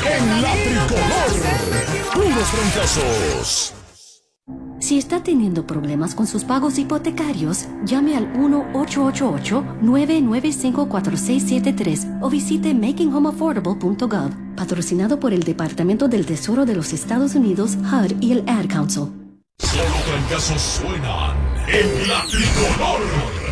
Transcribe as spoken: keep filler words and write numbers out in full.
En la tricolor, puros trancazos. Si está teniendo problemas con sus pagos hipotecarios, llame al uno ocho ocho ocho, nueve nueve cinco, cuatro seis siete tres o visite making home affordable punto gov, patrocinado por el Departamento del Tesoro de los Estados Unidos, H U D y el Ad Council. Solo trancazos suenan en la tricolor.